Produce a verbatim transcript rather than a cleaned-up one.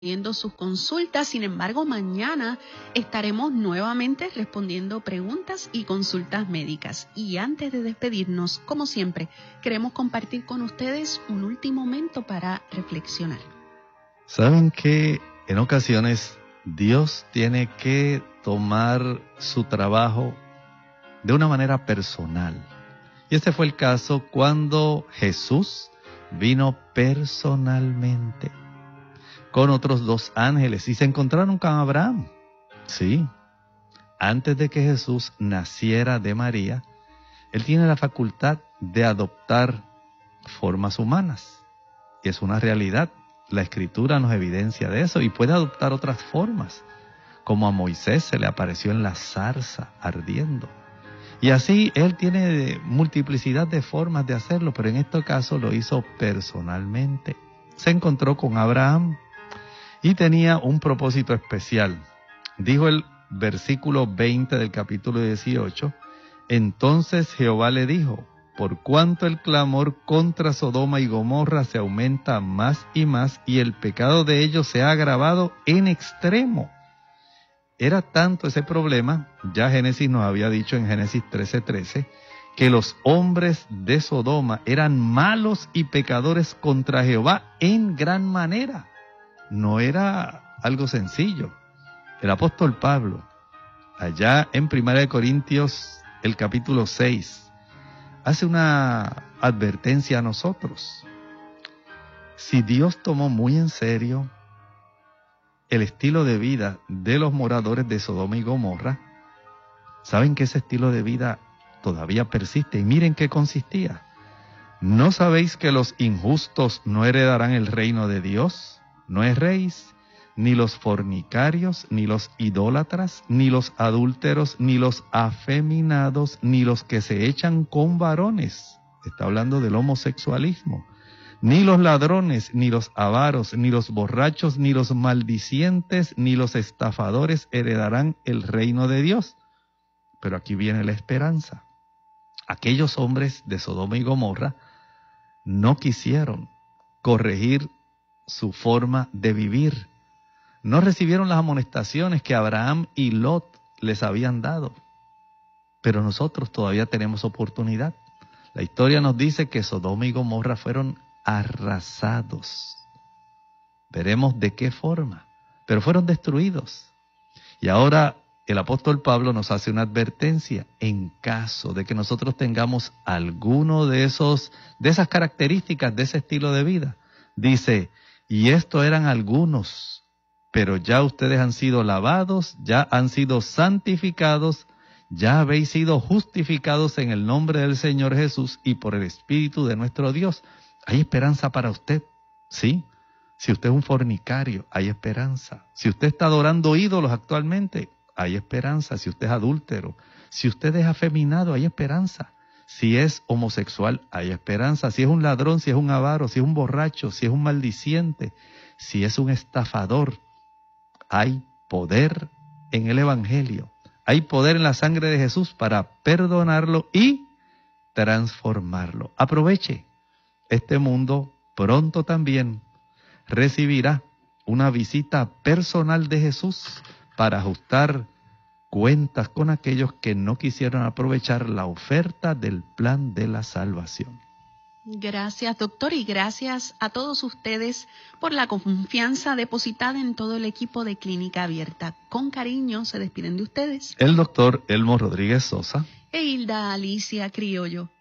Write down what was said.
Viendo sus consultas. Sin embargo, mañana estaremos nuevamente respondiendo preguntas y consultas médicas. Y antes de despedirnos, como siempre, queremos compartir con ustedes un último momento para reflexionar. ¿Saben que en ocasiones Dios tiene que tomar su trabajo de una manera personal? Y este fue el caso cuando Jesús vino personalmente con otros dos ángeles y se encontraron con Abraham. Sí, antes de que Jesús naciera de María, Él tiene la facultad de adoptar formas humanas. Y es una realidad. La Escritura nos evidencia de eso y puede adoptar otras formas, como a Moisés se le apareció en la zarza ardiendo. Y así Él tiene multiplicidad de formas de hacerlo, pero en este caso lo hizo personalmente. Se encontró con Abraham y tenía un propósito especial. Dijo el versículo veinte del capítulo dieciocho, entonces Jehová le dijo, por cuanto el clamor contra Sodoma y Gomorra se aumenta más y más y el pecado de ellos se ha agravado en extremo. Era tanto ese problema, ya Génesis nos había dicho en Génesis trece trece, que los hombres de Sodoma eran malos y pecadores contra Jehová en gran manera. No era algo sencillo. El apóstol Pablo, allá en Primera de Corintios, el capítulo seis, hace una advertencia a nosotros. Si Dios tomó muy en serio el estilo de vida de los moradores de Sodoma y Gomorra, saben que ese estilo de vida todavía persiste. Y miren qué consistía. ¿No sabéis que los injustos no heredarán el reino de Dios? No erréis, ni los fornicarios, ni los idólatras, ni los adúlteros, ni los afeminados, ni los que se echan con varones. Está hablando del homosexualismo. Ni los ladrones, ni los avaros, ni los borrachos, ni los maldicientes, ni los estafadores heredarán el reino de Dios. Pero aquí viene la esperanza. Aquellos hombres de Sodoma y Gomorra no quisieron corregir su forma de vivir. No recibieron las amonestaciones que Abraham y Lot les habían dado. Pero nosotros todavía tenemos oportunidad. La historia nos dice que Sodoma y Gomorra fueron arrasados. Veremos de qué forma, pero fueron destruidos. Y ahora el apóstol Pablo nos hace una advertencia en caso de que nosotros tengamos alguno de esos, de esas características de ese estilo de vida. Dice, y estos eran algunos, pero ya ustedes han sido lavados, ya han sido santificados, ya habéis sido justificados en el nombre del Señor Jesús y por el Espíritu de nuestro Dios. Hay esperanza para usted, ¿sí? Si usted es un fornicario, hay esperanza. Si usted está adorando ídolos actualmente, hay esperanza. Si usted es adúltero, si usted es afeminado, hay esperanza. Si es homosexual, hay esperanza. Si es un ladrón, si es un avaro, si es un borracho, si es un maldiciente, si es un estafador, hay poder en el Evangelio. Hay poder en la sangre de Jesús para perdonarlo y transformarlo. Aproveche. Este mundo pronto también recibirá una visita personal de Jesús para ajustar cuentas con aquellos que no quisieron aprovechar la oferta del plan de la salvación. Gracias, doctor, y gracias a todos ustedes por la confianza depositada en todo el equipo de Clínica Abierta. Con cariño se despiden de ustedes el doctor Elmo Rodríguez Sosa e Hilda Alicia Criollo.